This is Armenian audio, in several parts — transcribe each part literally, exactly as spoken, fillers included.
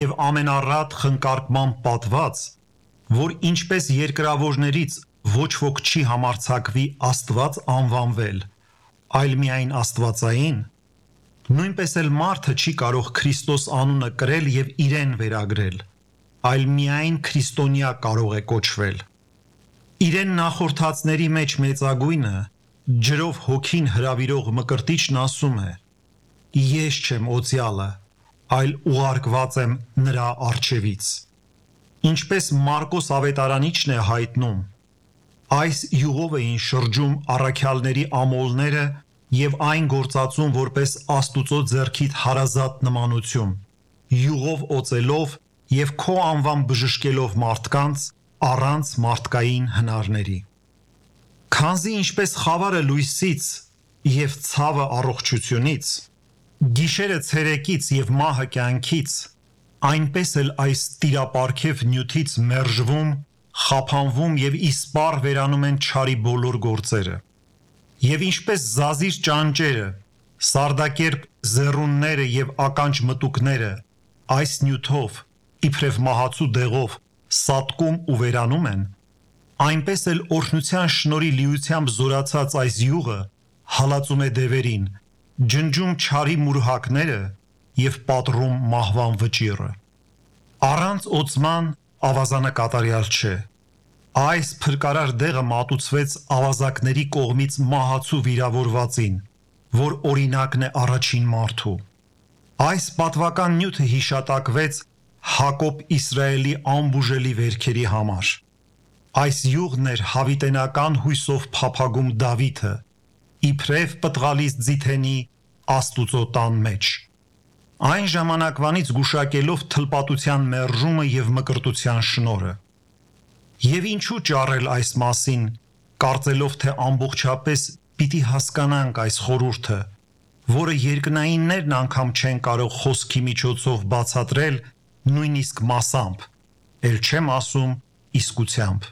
եւ ամենառատ խնկարկման պատված, որ ինչպես երկրավորներից ոչ ոք չի համարձակվի Աստված անվանվել, այլ միայն Աստվածային, նույնպես էլ մարդը չի կարող Քրիստոս անունը կրել եւ իրեն վերագրել, այլ միայն քրիստոնյա կարող է կոչվել։ Իրեն նախորդածների մեջ մեծագույնը, ջրով հոգին հրավիրող Մկրտիչն ասում է. Ես չեմ օծյալը, այլ ուղարկված եմ նրա առջևից։ Ինչպես Մարկոս ավետարանիչն է հայտնում, այս յուղով էին շրջում առաքյալների ամոլները եւ այն գործածում որպես Աստուծո ձեռքիդ հարազատ նմանություն, յուղով օծելով եւ քո անվան բժշկելով մարդկանց առանց մարդկային հնարների։ Քանզի ինչպես խավարը լույսից եւ ցավը առողջությունից, գիշերը ցերեկից եւ մահը կյանքից, այնպես էլ այս տիրապարքև նյութից մերժվում, խափանվում եւ իսպառ վերանում են չարի բոլոր գործերը։ Եվ ինչպես զազիր ճանճերը, սարդակերպ զեռունները եւ ականջ մտուկները այս նյութով, իբրև մահացու դեղով, սատկում ու վերանում են, այնպես էլ օրհնության շնորհի լիությամբ զորացած այս յուղը հալածում է դևերին, ջնջում չարի մուրհակները եւ պատռում մահվան վճիռը։ Առանց օծման ավազանը կատարյալ չէ։ Այս փրկարար դեղը մատուցվեց ավազակների կողմից մահացու վիրավորվածին, որ օրինակն է առաջին մարդու։ Այս պատվական նյութը հիշատակվեց Հակոբ Իսրայելի անբուժելի վերքերի համար։ Այս յուղն էր հավիտենական հույսով փափագում Դավիթը, իբրև պտղալից ձիթենի Աստուծո տան մեջ։ Այն ժամանակվանից գուշակելով թլպատության մերժումը եւ մկրտության շնորհը։ Եվ ինչու ճառել այս մասին, կարծելով թե ամբողջապես պիտի հասկանանք այս խորհուրդը, որը երկնայիններն անգամ չեն կարող խոսքի միջոցով բացատրել նույնիսկ մասամբ, էլ չեմ ասում իսկությամբ։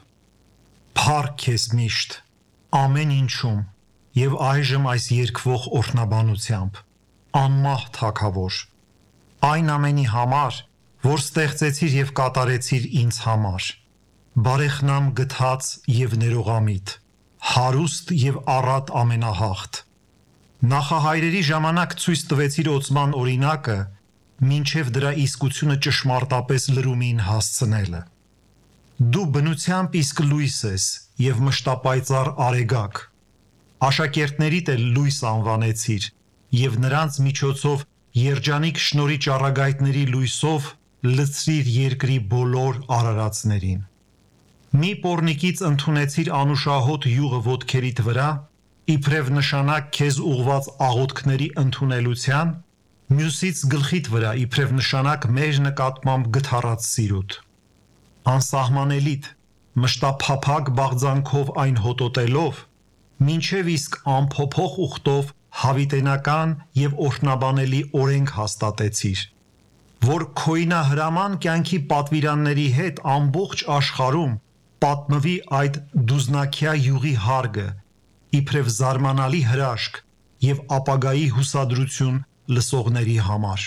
Փառք քեզ միշտ, ամեն ինչում եւ այժմ այս երկվող օրհնաբանությամբ, անմահ Թագավոր, այն ամենի համար, որ ստեղծեցիր եւ կատարեցիր ինձ համար, բարեխնամ գթած եւ ներողամիտ, հարուստ եւ առատ ամենահաղթ։ Նախահայրերի ժամանակ ցույց տվեցիր օծման օրինակը, մինչև դրա իսկությունը ճշմարտապես լրումին հասցնելը։ Դու բնությամբ իսկ լույս ես եւ մշտապայծառ արեգակ։ Աշակերտներիդ էլ լույս անվանեցիր եւ նրանց միջոցով երջանիկ շնորհի ճառագայթների լույսով լցրիր երկրի բոլոր արարածներին։ Մի պոռնիկից ընդունեցիր անուշահոտ յուղը ոտքերիդ վրա, իբրև նշանակ քեզ ուղված աղոթքների ընդունելության, մյուսից գլխիդ վրա իբրև նշանակ մեր նկատմամբ գթառած սիրուտ։ Անսահմանելիդ, մշտափափակ բաղձանքով այն հոտոտելով, մինչև իսկ անփոփոխ ուխտով հավիտենական եւ օրհնաբանելի օրենք հաստատեցիր, որ քոյնահրաման կյանքի պատվիրանների հետ ամբողջ աշխարհում պատմվի այդ դուզնակյա յուղի հարգը, իբրև զարմանալի հրաշք եւ ապագայի հուսադրություն լսողների համար։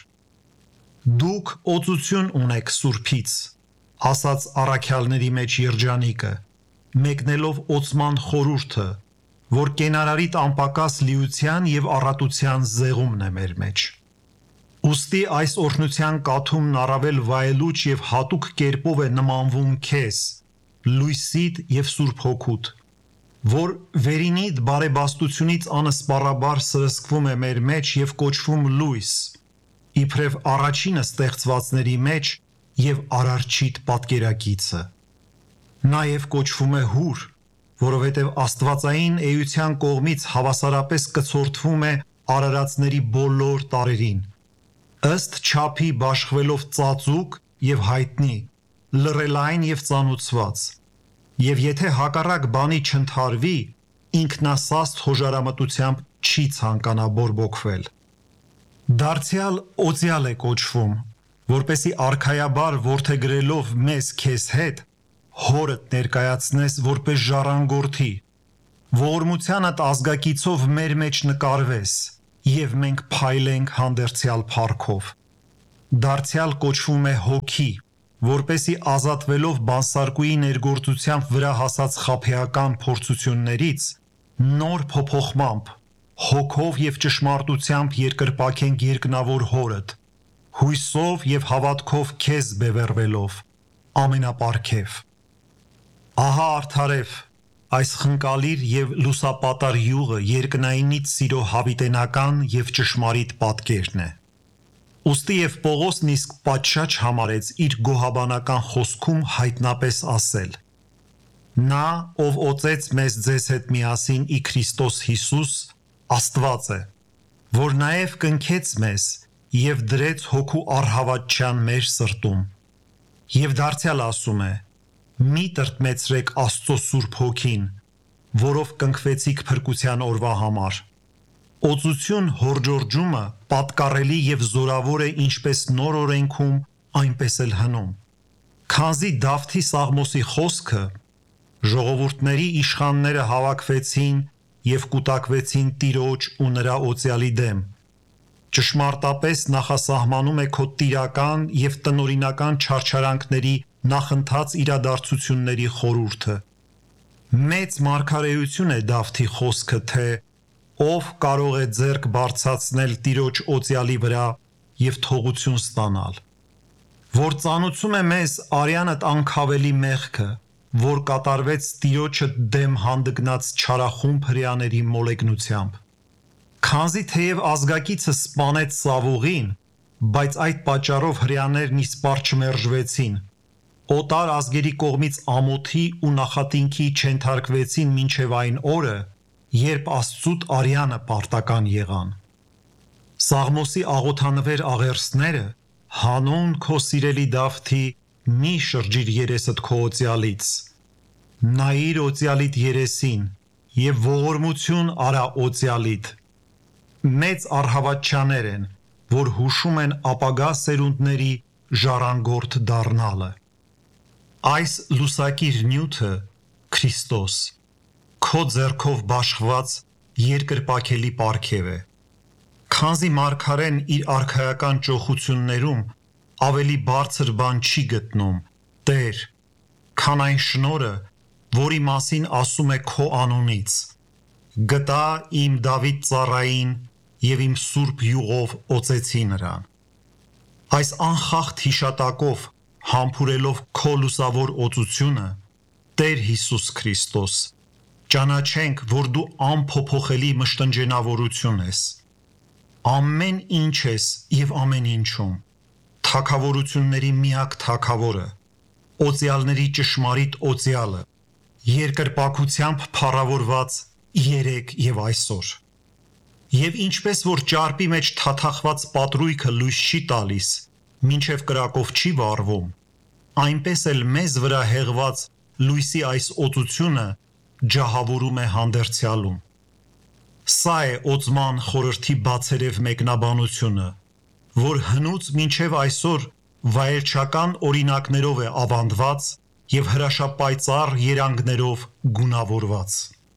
Դուք օծություն ունեք Սուրբից, ասաց առաքյալների մեջ երջանիկը, մեկնելով օծման խորհուրդը, որ կենարարիտ անպակաս լիության եւ առատության զեղումն է մեր մեջ։ Ուստի այս օրհնության կաթումն առավել վայելուչ եւ հատուկ կերպով է նմանվում քեզ, լույսիդ եւ Սուրբ Հոգուդ, որ վերինիդ բարեբաստությունից անսպառաբար սրսկվում է մեր մեջ եւ կոչվում լույս, իբրև առաջինը ստեղծվածների մեջ եւ արարչիտ պատկերակիցը։ Նաեւ կոչվում է հուր, որովհետեւ աստվածային էության կողմից հավասարապես կցորդվում է արարածների բոլոր տարերին, ըստ չափի բաշխվելով ծածուկ եւ հայտնի, լռելային եւ ծանուցված, եւ եթե հակառակ բանի չընթարվի, ինքնասաստ խոժարամտությամբ չի ցանկանա բորբոքվել։ Դարձյալ օծյալ է կոչվում, որպեսի արքայաբար որդեգրելով մեզ քեզ հետ, հորդ ներկայացնես որպես ժառանգորդի, ողորմությանդ ազգակիցով մեր մեջ նկարվես, եւ մենք փայլենք հանդերձյալ փառքով։ դարձյալ կոչվում է հոգի, որպեսի ազատվելով բանսարկուի ներգործությամբ վրա հասած խաբեական փորձություններից, նոր փոփոխմամբ, հոգով և ճշմարտությամբ երկրպագենք երկնավոր հորդ, հույսով և հավատքով քեզ բևեռվելով, ամենապարգև։ Ահա արդարև, այս խնկալիր և լուսապատար յուղը երկնայինից սիրո հավիտենական և ճշմարիտ պատկերն է։ Ուստի և Պողոսն իսկ պատշաճ համարեց իր գոհաբանական խոսքում հայտնապես ասել. Նա, ով օծեց մեզ ձեզ հետ միասին ի Քրիստոս Հիսուս, Աստված է, որ նաև կնքեց մեզ և դրեց հոգու առհավատչյան մեր սրտում։ Եվ դարձյալ ասում է. մի տրտմեցրեք Աստծո Սուրբ Հոգին, որով կնքվեցիք փրկության օրվա համար։ Օծություն հորդորջումը պատկառելի և զորավոր է ինչպես նոր օրենքում, այնպես էլ հնում։ Քանզի Դավթի Սաղմոսի խոսքը ժողովուրդների իշխանները հավաքվեցին և կուտակվեցին Տիրոջ ու նրա օծյալի դեմ, ճշմարտապես նախասահմանում է քո տիրական և տնօրինական չարչարանքների նախընթաց իրադարձությունների խորհուրդը։ Մեծ մարգարեություն է Դավթի խոսքը, թե ով կարող է ձեռք բարձրացնել Տիրոջ օծյալի վրա և թողություն ստանալ, որ ծանուցում է մեզ արյանդ անքավելի մեղքը, որ կատարվեց Տիրոջը դեմ հանդգնած չարախումբ հրեաների մոլեգնությամբ։ Քանզի թեև ազգակիցը սպանեց Սավուղին, բայց այդ պատճառով հրեաներն իսպառ չմերժվեցին, օտար ազգերի կողմից ամոթի ու նախատինքի չենթարկվեցին մինչև այն օրը, երբ Աստծուտ արյանը պարտական եղան։ Սաղմոսի աղոթանվեր աղերսները հանուն քո սիրելի Դավթի մի շրջիր երեսդ քո օծյալից, նայիր օծյալիդ երեսին և ողորմություն արա օծյալիդ։ Մեծ առհավատչյաներ են, որ հուշում են ապագա սերունդների ժառանգորդ դառնալը։ Այս լուսակիր նյութը Քրիստոս, քո ձեռքով բաշխված երկրպագելի պարգև է։ Քանզի մարգարեն իր արքայական ճոխություններում ավելի բարձր բան չի գտնում, Տեր, քան այն շնորհը, որի մասին ասում է քո անունից. «Գտա իմ Դավիթ ծառային և իմ սուրբ յուղով օծեցի նրան»։ Այս անխախտ հիշատակով համբուրելով քո լուսավոր օծությունը, Տեր Հիսուս Քրիստոս, ճանաչենք, որ դու անփոփոխելի մշտնջենավորություն ես։ Ամեն ինչ ես և ամեն ինչում, թագավորությունների միակ թագավորը, օծյալների ճշմարիտ օծյալը, երկրպագությամբ փառավորված երեկ և այսօր։ Եվ ինչպես որ ճարպի մեջ թաթախված պատրույգը լույս չի տալիս, մինչև կրակով չի վառվում, այնպես էլ մեզ վրա հեղված լույսի այս օծությունը ջահավորում է հանդերձյալում։ Սա է օծման խորհրդի բացերև մեկնաբանությունը, որ հնուց մինչև այսօր վայելչական օրինակներով է ավանդված և հրաշապայծառ երանգներով գունավորված։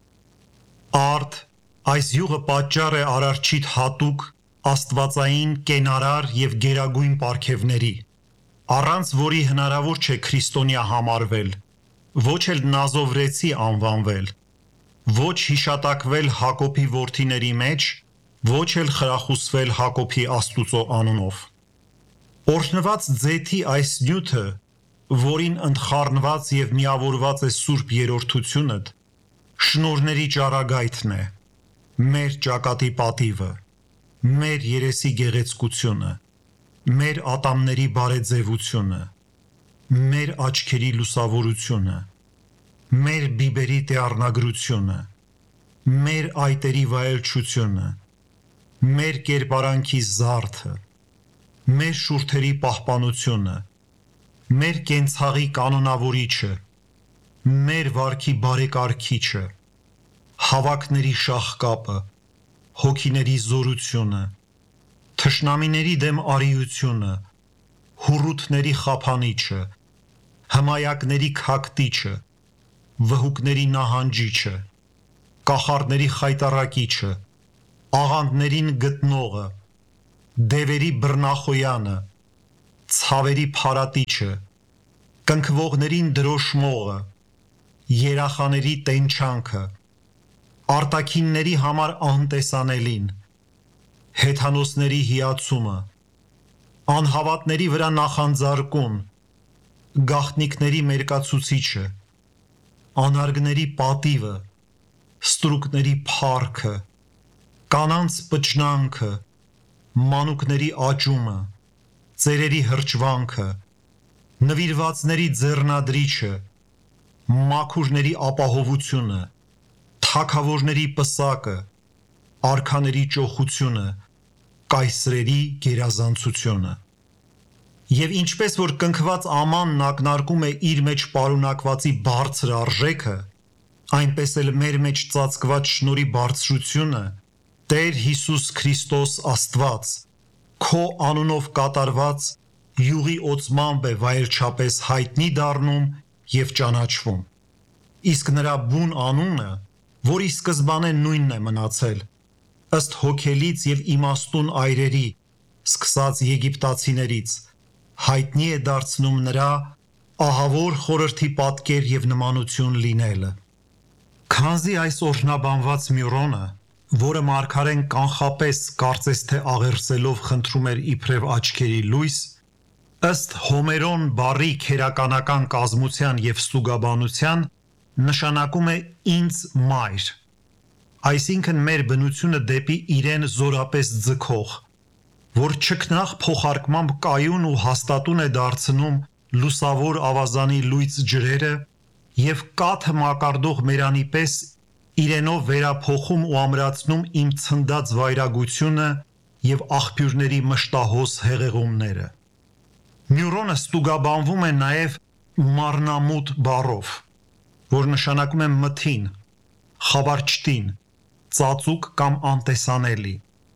Արդ այս յուղը պատճառ է Արարչիդ հատուկ, աստվածային, կենարար և գերագույն պարգևների, առանց որի հնարավոր չէ քրիստոնյա համարվել, ոչ էլ նազովրեցի անվանվել, ոչ հիշատակվել Հակոբի որդիների մեջ, ոչ էլ խրախուսվել Հակոբի Աստուծո անունով։ Օրհնված ձեթի այս նյութը, որին ընդխառնված և միավորված է Սուրբ Երրորդությունդ, շնորհների ճառագայթն է, մեր ճակատի պատիվը, մեր երեսի գեղեցկությունը, մեր ատամների բարեձևությունը, մեր աչքերի լուսավորությունը, մեր բիբերի դեղնագրությունը, մեր այտերի վայելչությունը, մեր կերպարանքի զարդը, մեր շուրթերի պահպանությունը, մեր կենցաղի կանոնավորիչը, մեր վարքի բարեկարգիչը, հավաքների շաղկապը, հոգիների զորությունը, թշնամիների դեմ արիությունը, հուռութների խափանիչը, հմայակների քակտիչը, վհուկների նահանջիչը, կախարդների խայտառակիչը, աղանդներին գտնողը, դևերի բռնախոյանը, ցավերի փարատիչը, կնքվողներին դրոշմողը, երախաների տենչանքը, արտաքինների համար անտեսանելին, հեթանոսների հիացումը, անհավատների վրա նախանձարկուն, գաղտնիքների մերկացուցիչը, անարգների պատիվը, ստրուկների փառքը, կանանց պճնանքը, մանուկների աճումը, ծերերի հրճվանքը, նվիրվածների ձեռնադրիչը, մաքուրների ապահովությունը, թագավորների պսակը, արքաների ճոխությունը, կայսրերի գերազանցությունը։ Եվ ինչպես որ կնքված ամանն ակնարկում է իր մեջ պարունակվածի բարձր արժեքը, այնպես էլ մեր մեջ ծածկված շնորհի բարձրությունը Տեր Հիսուս Քրիստոս Աստված քո անունով կատարված յուղի օծմամբ է վայելչապես հայտնի դառնում և ճանաչվում։ Իսկ նրա բուն անունը, որի սկզբանե նույնն է մնացել, ըստ հոգելից և իմաստուն այրերի, սկսած եգիպտացիներից, հայտնի է դարձնում նրա ահավոր խորհրդի պատկեր և նմանություն լինելը։ Քանզի այս օրհնաբանված Մյուրոնը, որը մարգարեն կանխապես կարծես թե աղերսելով խնդրում էր իբրև աչքերի լույս, ըստ Հոմերոն բառի քերականական կազմության և ստուգաբանության նշանակում է ինձ մայր, այսինքն մեր բնությունը դեպի իրեն զորապես ձգող, որ չքնաղ փոխարկմամբ կայուն ու հաստատուն է դարձնում լուսավոր ավազանի լույծ ջրերը և կաթը մակարդող մերանի պես իրենով վերափոխում ու ամրացնում իմ ցնդած վայրագությունը և աղբյուրների մշտահոս հեղեղումները։ Մյուրոնը ստուգաբանվում է նաև մարնամուտ բառով, որ նշանակում է մթին, խաբարչտին, ծածուկ կամ անտեսանելի։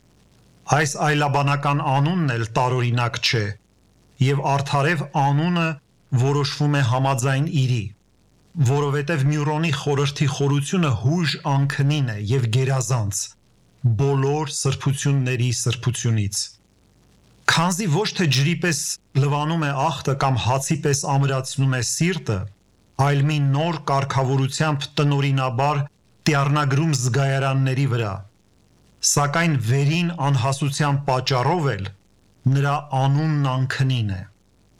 Այս այլաբանական անունն էլ տարօրինակ չէ, և արդարև անունը որոշվում է համաձայն իրի, որովհետև Մյուրոնի խորհրդի խորությունը հույժ անքնին է և գերազանց բոլոր սրբությունների սրբությունից։ Քանզի ոչ թե ջրի պես լվանում է ախտը կամ հացի պես ամրացնում է սիրտը, այլ մի նոր կարգավորությամբ տնօրինաբար տյառնագրում զգայարանների վրա, սակայն վերին անհասության պատճառով էլ նրա անունն անքնին է։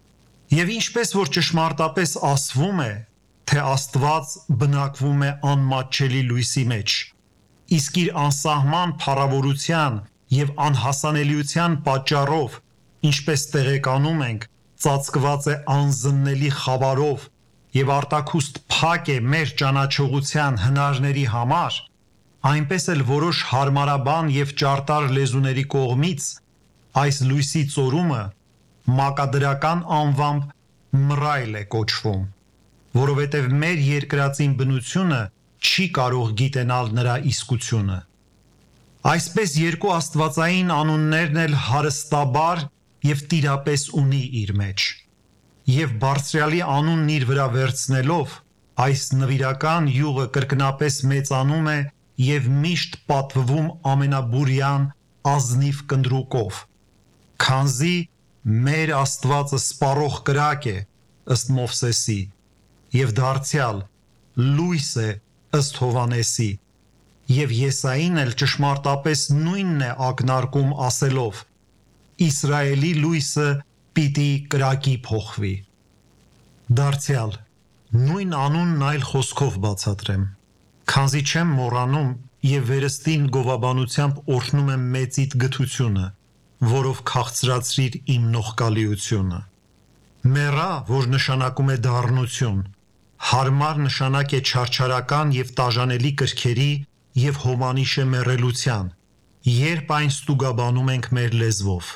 Եվ ինչպես որ ճշմարտապես ասվում է, թե Աստված բնակվում է անմատչելի լույսի մեջ, իսկ իր անսահման փառավորության և անհասանելիության պատճառով, ինչպես տեղեկանում ենք, ծածկված է անզննելի խավարով և արտաքուստ փակ է մեր ճանաչողության հնարների համար, այնպես էլ որոշ հարմարաբան և ճարտար լեզուների կողմից այս լույսի ծորումը մակադրական անվամբ մռայլ է կոչվում, որովհետև մեր երկրածին բնությունը չի կարող գիտենալ նրա իսկությունը։ Այսպես երկու աստվածային անուններն էլ հարստաբար և տիրապես ունի իր մեջ, և բարձրյալի անունն իր վրա վերցնելով, այս նվիրական յուղը կրկնապես մեծանում է և միշտ պատվվում ամենաբուրյան ազնիվ կնդրուկով, քանզի մեր Աստվածը սպառող կրակ է, ըստ Մովսեսի, և դարձյալ լույս է, ըստ Հովհաննեսի, և Եսային էլ ճշմարտապես նույնն է ակնարկում ասելով. Իսրայելի լույսը պիտի կրակի փոխվի։ Դարձյալ նույն անունն այլ խոսքով բացատրեմ, քանզի չեմ մոռանում և վերստին գովաբանությամբ օրհնում եմ մեծիդ գթությունը, որով քաղցրացրիր իմ նողկալիությունը։ Մեռա, որ նշանակում է դառնություն, հարմար նշանակ է չարչարական և տաժանելի կրքերի և հոմանիշ է մեռելության, երբ այն ստուգաբանում ենք մեր լեզվով։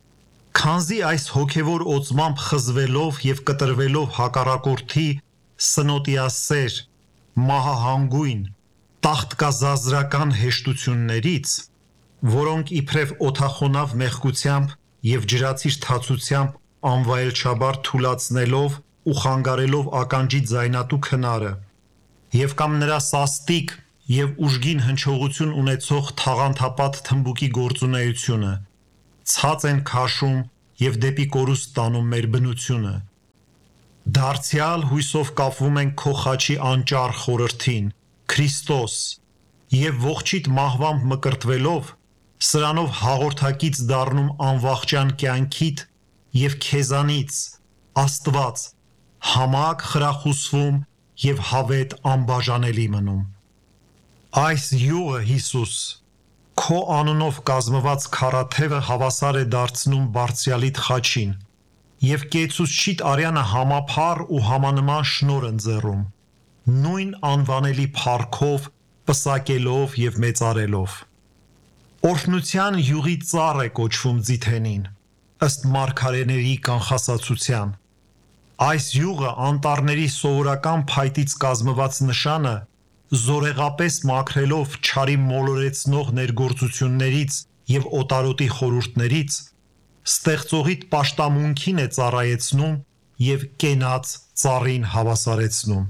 Քանզի այս հոգևոր օծմամբ խզվելով և կտրվելով հակառակորդի սնոտիասեր, մահահանգույն, տաղտկազազրական հեշտություններից, որոնք իբրև օդախոնավ մեղքությամբ և ջրացիր թացությամբ անվայելչաբար թուլացնելով ու խանգարելով ականջի ձայնատու քնարը, և կամ նրա սաստիկ և ուժգին հնչողություն ունեցող թաղանթապատ թմբուկի գործունեությունը, ցած են քաշում և դեպի կորուստ տանում մեր բնությունը։ Դարձյալ հույսով կապվում ենք քո խաչի անճառ խորհրդին, Քրիստոս, և ողջիդ մահվամբ մկրտվելով, սրանով հաղորդակից դառնում անվախճան կյանքիդ և քեզանից, Աստված, համակ խրախուսվում և հավետ անբաժանելի մնում։ Այս յուղը, Հիսուս, քո անունով կազմված քարաթևը հավասար է դարձնում Բարձրյալիդ խաչին, և կեցուցչիդ արյանը համափառ ու համանման շնորհ ընձեռում, նույն անվանելի փառքով, պսակելով և մեծարելով։ Օրհնության յուղի ծառ է կոչվում Ձիթենին, ըստ մարգարեների կանխասացության։ Այս յուղը անտառների սովորական փայտից կազմված նշանը զորեղապես մաքրելով չարի մոլորեցնող ներգործություններից և օտարոտի խորհուրդներից, ստեղծողիդ պաշտամունքին է ծառայեցնում և կենաց ծառին հավասարեցնում։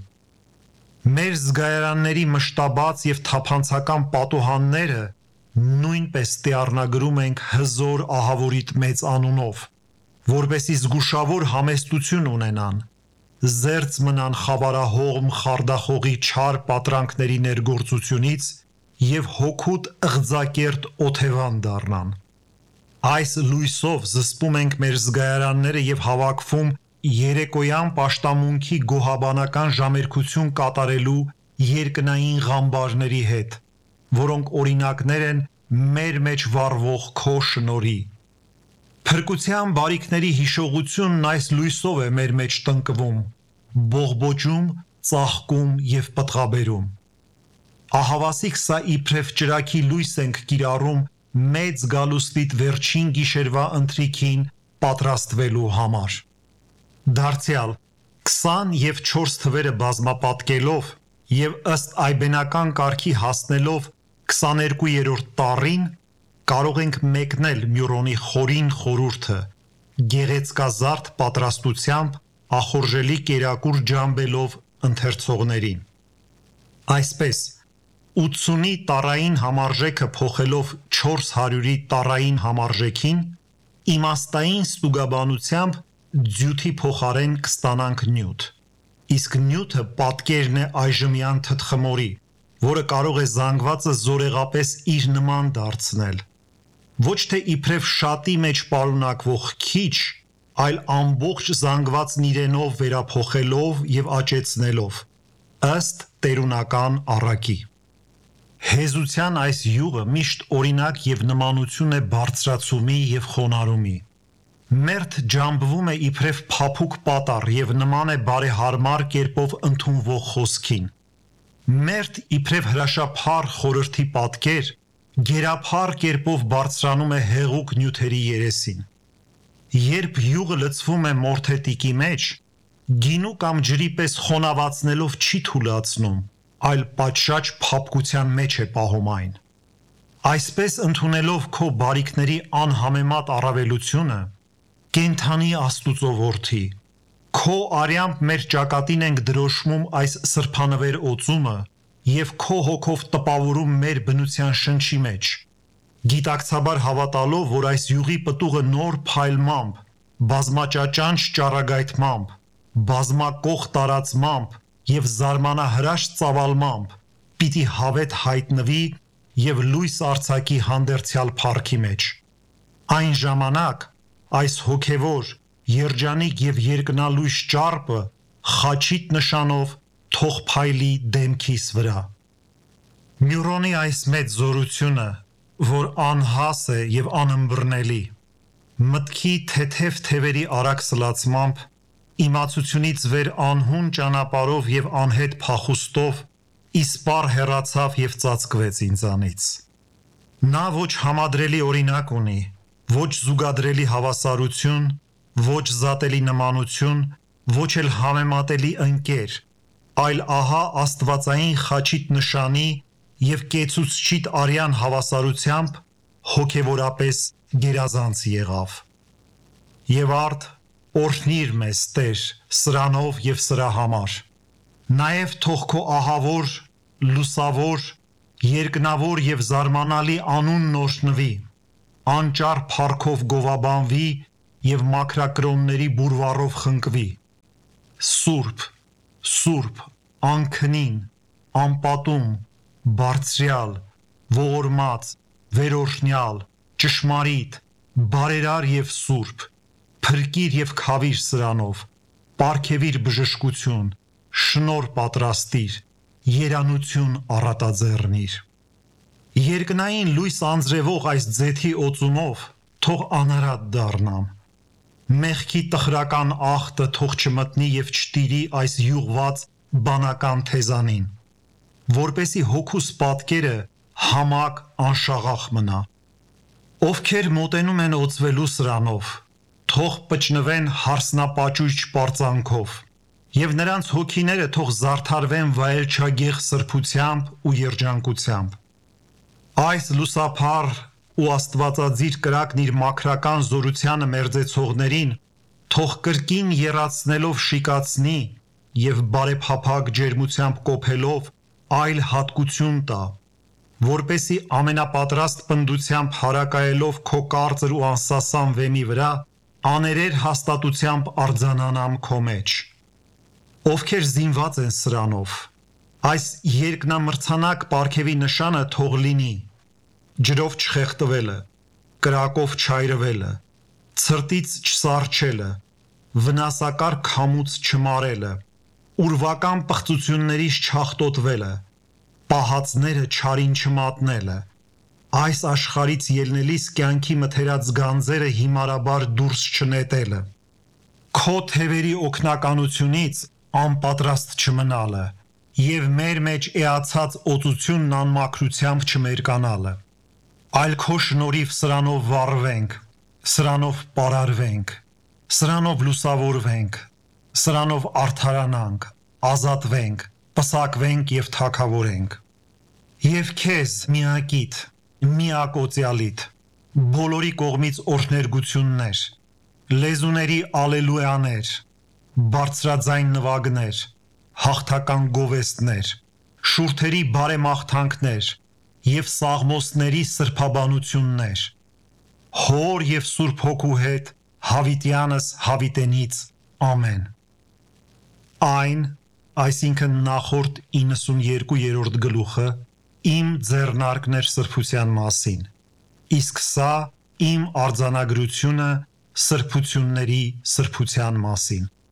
Մեր զգայարանների մշտաբաց և թափանցական պատուհանները նույնպես ստիառնագրում ենք հզոր ահավորիդ մեծ անունով, որպեսզի զգուշավոր համեստություն ունենան, զերծ մնան խավարահողմ խարդախողի չար պատրանքների ներգործությունից և հոգուդ ըղձակերտ օթևան դառնան։ Այս լույսով զսպում ենք մեր զգայարանները և հավաքվում երեկոյան պաշտամունքի գոհաբանական ժամերգություն կատարելու երկնային ղամբարների հետ, որոնք օրինակներ են մեր մեջ վառվող քո շնորհի։ Փրկության բարիքների հիշողությունն այս լույսով է մեր մեջ տնկվում, բողբոջում, ծաղկում և պտղաբերում։ Ահավասիկ սա իբրև ճրագի լույս ենք կիրառում մեծ գալուստիդ վերջին գիշերվա ընթրիքին պատրաստվելու համար։ Դարձյալ, քսան և չորս թվերը բազմապատկելով և ըստ այբենական կարգի հասնելով քսաներկուերորդ տառին, կարող ենք մեկնել Մյուրոնի խորին խորհուրդը՝ գեղեցկազարդ պատրաստությամբ ախորժելի կերակուր ջամբելով ընթերցողներին։ Այսպես, ութսունի տառային համարժեքը փոխելով չորս հարյուրի տառային համարժեքին, իմաստային ստուգաբանությամբ ձյութի փոխարեն կստանանք նյութ, իսկ նյութը պատկերն է այժմյան թթխմորի, որը կարող է զանգվածը զորեղապես իր նման դարձնել, ոչ թե իբրև շատի մեջ պարունակվող քիչ, այլ ամբողջ զանգվածն իրենով վերափոխելով և աճեցնելով, ըստ տերունական առակի։ Հեզության այս յուղը միշտ օրինակ և նմանություն է բարձրացումի և խոնարհումի։ Մերթ ջամբվում է իբրև փափուկ պատառ և նման է բարեհարմար կերպով ընդունվող խոսքին։ Մերթ իբրև հրաշափառ խորհրդի պատկեր, գերափառ կերպով բարձրանում է հեղուկ նյութերի երեսին։ Երբ յուղը լցվում է մորթետիկի մեջ, գինու կամ ջրի պես խոնավացնելով չի թուլացնում, այլ պատշաճ փափկության մեջ է պահում այն։ Այսպես ընդունելով քո բարիքների անհամեմատ առավելությունը, կենդանի Աստուծո որդի, քո արյամբ մեր ճակատին ենք դրոշմում այս սրբանվեր օծումը և քո հոգով տպավորում մեր բնության շնչի մեջ, գիտակցաբար հավատալով, որ այս յուղի պտուղը նոր փայլմամբ, բազմաճաճանչ ճառագայթմամբ, բազմակող տարածմամբ և զարմանահրաշ ծավալմամբ պիտի հավետ հայտնվի և լույս արձակի հանդերձյալ փառքի մեջ։ Այն ժամանակ այս հոգևոր, երջանիկ և երկնալույս ճառպը խաչիդ նշանով թող փայլի դեմքիս վրա։ Մյուրոնի այս մեծ զորությունը, որ անհաս է և անըմբռնելի, մտքի թեթև թևերի արագ սլացմամբ, իմացությունից վեր անհուն ճանապարհով և անհետ փախուստով իսպառ հեռացավ և ծածկվեց ինձանից։ Նա ոչ համադրելի օրինակ ունի, ոչ զուգադրելի հավասարություն, ոչ զատելի նմանություն, ոչ էլ համեմատելի ընկեր, այլ ահա աստվածային խաչիդ նշանի և կեցուցչիդ արյան հավասարությամբ հոգևորապես գերազանց եղավ։ Եվ արդ օրհնիր մեզ, Տեր, սրանով և սրա համար։ Նաև թող քո ահավոր, լուսավոր, երկնավոր և զարմանալի անունն օրհնվի, անճառ փառքով գովաբանվի և մաքրակրոնների բուրվառով խնկվի։ Սուրբ, Սուրբ, անքնին, անպատում, բարձրյալ, ողորմած, վերօրհնյալ, ճշմարիտ, բարերար և սուրբ, փրկիր և քավիր սրանով, պարգևիր բժշկություն, շնորհ պատրաստիր, երանություն առատաձեռնիր։ Երկնային լույս անձրևող այս ձեթի օծումով թող անարատ դառնամ։ Մեղքի տխրական աղտը թող չմտնի և չտիրի այս յուղված բանական թեզանին, որպեսզի հոգուս պատկերը համակ անշաղախ մնա։ Ովքեր մոտենում են օծվելու սրանով, թող պճնվեն հարսնապաճույճ պարծանքով, և նրանց հոգիները թող զարդարվեն վայելչագեղ սրբությամբ ու երջանկությամբ։ Այս լուսափառ ու աստվածածիր կրակն իր մաքրական զորությանը մերձեցողներին թող կրկին եռացնելով շիկացնի և բարեփափագ ջերմությամբ կոփելով այլ հատկություն տա, որպեսզի ամենապատրաստ պնդությամբ հարակայելով քո կարծր ու անսասան վեմի վրա, աներեր հաստատությամբ արձանանամ քո մեջ։ Ովքեր զինված են սրանով, այս երկնամրցանակ պարգևի նշանը թող լինի ջրով չխեղդվելը, կրակով չայրվելը, ցրտից չսառչելը, վնասակար քամուց չմարելը, ուրվական պղծություններից չհաղթոտվելը, պահածները չարին չմատնելը, այս աշխարհից ելնելիս կյանքի մթերած գանձերը հիմարաբար դուրս չնետելը, քո թևերի օգնականությունից անպատրաստ չմնալը և մեր մեջ էացած օծությունն անմաքրությամբ չմերկանալը, այլ քո շնորհիվ սրանով վառվենք, սրանով պարարվենք, սրանով լուսավորվենք, սրանով արդարանանք, ազատվենք, պսակվենք և թագավորենք։ Եվ քեզ միակիդ, միակոծյալիդ, բոլորի կողմից օրհներգություններ, լեզուների ալելույաներ, բարձրաձայն նվագներ, հաղթական գովեստներ, շուրթերի բարեմաղթանքներ և սաղմոսների սրբաբանություններ, Հոր և Սուրբ Հոգու հետ հավիտյանս հավիտենից ամեն։ Այն, այսինքն նախորդ իննսունյերկուերորդ գլուխը, իմ ձեռնարկն էր սրբության մասին, իսկ սա իմ արձանագրությունը սրբությունների սրբության մասին։